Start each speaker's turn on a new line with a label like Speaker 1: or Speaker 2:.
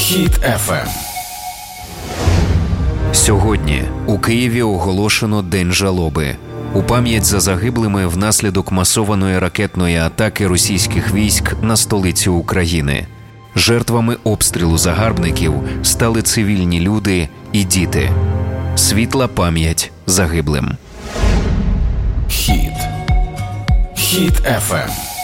Speaker 1: Хіт FM.
Speaker 2: Сьогодні у Києві оголошено День жалоби. У пам'ять за загиблими внаслідок масованої ракетної атаки російських військ на столицю України. Жертвами обстрілу загарбників стали цивільні люди і діти. Світла пам'ять загиблим.
Speaker 1: Хіт FM.